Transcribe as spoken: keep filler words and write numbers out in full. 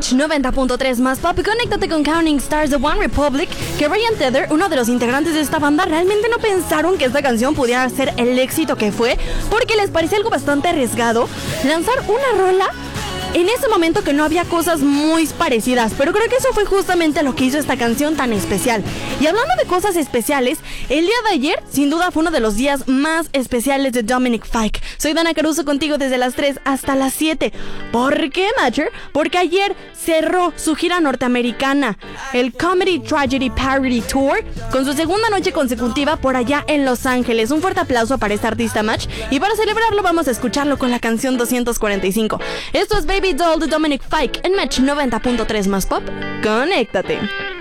Match noventa punto tres más pop. Conéctate con Counting Stars de One Republic, que Ryan Tedder, uno de los integrantes de esta banda, realmente no pensaron que esta canción pudiera ser el éxito que fue, porque les parecía algo bastante arriesgado lanzar una rola en ese momento que no había cosas muy parecidas, pero creo que eso fue justamente lo que hizo esta canción tan especial. Y hablando de cosas especiales, el día de ayer sin duda fue uno de los días más especiales de Dominic Fike. Soy Dana Caruso contigo desde las tres hasta las siete. ¿Por qué, Matcher? Porque ayer cerró su gira norteamericana, el Comedy Tragedy Parody Tour, con su segunda noche consecutiva por allá en Los Ángeles. Un fuerte aplauso para este artista, Match, y para celebrarlo vamos a escucharlo con la canción doscientos cuarenta y cinco. Esto es Baby Doll de Dominic Fike en Match noventa punto tres más pop. Conéctate.